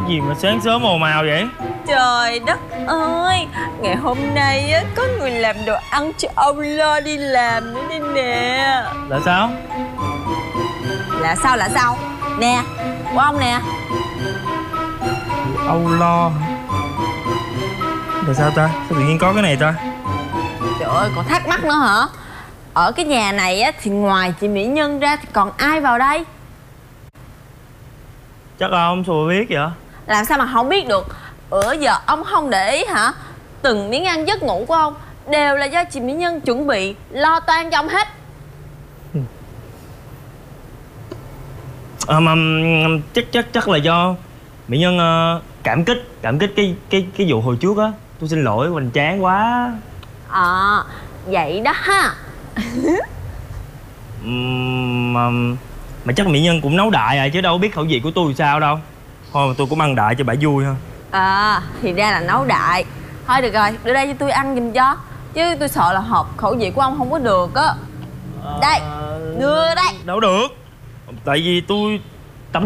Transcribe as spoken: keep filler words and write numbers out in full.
gì mà sáng sớm ồn ào vậy? Trời đất ơi, ngày hôm nay á có người làm đồ ăn cho ông Lo đi làm nữa đây nè. Là sao? Là sao là sao? Nè, của ông nè. Âu Lo. Là sao ta? Sao tự nhiên có cái này ta? Trời ơi, còn thắc mắc nữa hả? Ở cái nhà này á thì ngoài chị Mỹ Nhân ra thì còn ai vào đây? Chắc là ông sao mà biết vậy? Làm sao mà không biết được? Bữa giờ ông không để ý hả? Từng miếng ăn giấc ngủ của ông đều là do chị Mỹ Nhân chuẩn bị lo toan cho ông hết. À, mà chắc chắc chắc là do Mỹ Nhân uh, cảm kích cảm kích cái cái cái vụ hồi trước á. Tôi xin lỗi, hoành tráng quá. À, vậy đó ha. Uhm, mà, mà chắc Mỹ Nhân cũng nấu đại à, chứ đâu biết khẩu vị của tôi sao đâu. Thôi mà tôi cũng ăn đại cho bà vui ha. À, thì ra là nấu đại. Thôi được rồi, đưa đây cho tôi ăn giùm cho. Chứ tôi sợ là hợp khẩu vị của ông không có được á. Đây, đưa đây. Đâu được. Tại vì tôi